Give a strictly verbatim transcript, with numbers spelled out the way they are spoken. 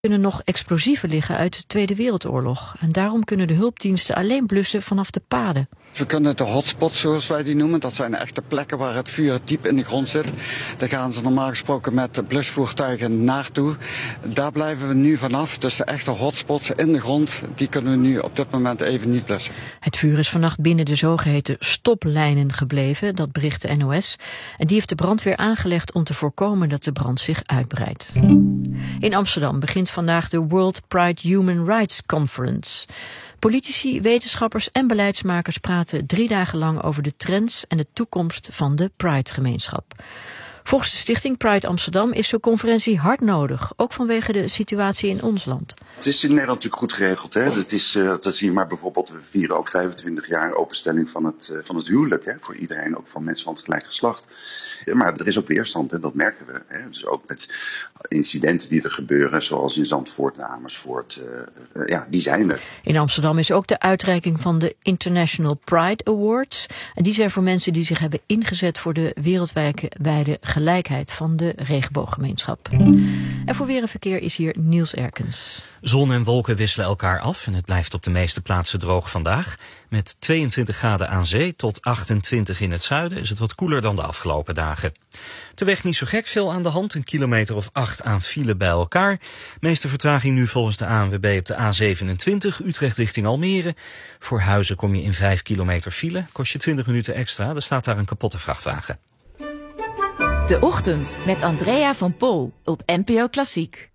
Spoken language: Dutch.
kunnen nog explosieven liggen uit de Tweede Wereldoorlog. En daarom kunnen de hulpdiensten alleen blussen vanaf de paden. We kunnen de hotspots, zoals wij die noemen, dat zijn echte plekken waar het vuur diep in de grond zit. Daar gaan ze normaal gesproken met blusvoertuigen naartoe. Daar blijven we nu vanaf. Dus de echte hotspots in de grond, die kunnen we nu op dit moment even niet blussen. Het vuur is vannacht binnen de zogeheten stoplijnen gebleven, dat bericht de N O S. En die heeft de brandweer aangelegd om te voorkomen dat de brand zich uitbreidt. In Amsterdam begint vandaag de World Pride Human Rights Conference. Politici, wetenschappers en beleidsmakers praten drie dagen lang over de trends en de toekomst van de Pride-gemeenschap. Volgens de stichting Pride Amsterdam is zo'n conferentie hard nodig, ook vanwege de situatie in ons land. Het is in Nederland natuurlijk goed geregeld. Hè? Dat, is, uh, dat zie je maar bijvoorbeeld, we vieren ook vijfentwintig jaar openstelling van het, uh, van het huwelijk. Hè? Voor iedereen, ook van mensen van het gelijk geslacht. Maar er is ook weerstand en dat merken we. Hè? Dus ook met incidenten die er gebeuren, zoals in Zandvoort en Amersfoort. Uh, uh, ja, die zijn er. In Amsterdam is ook de uitreiking van de International Pride Awards. En die zijn voor mensen die zich hebben ingezet voor de wereldwijde gelijkheid van de regenbooggemeenschap. En voor weer en verkeer is hier Niels Erkens. Zon en wolken wisselen elkaar af en het blijft op de meeste plaatsen droog vandaag. Met tweeëntwintig graden aan zee tot achtentwintig in het zuiden is het wat koeler dan de afgelopen dagen. De weg niet zo gek veel aan de hand, een kilometer of acht aan file bij elkaar. Meeste vertraging nu volgens de A N W B op de A zevenentwintig, Utrecht richting Almere. Voor Huizen kom je in vijf kilometer file, kost je twintig minuten extra, er staat daar een kapotte vrachtwagen. De Ochtend met Andrea van Pol op N P O Klassiek.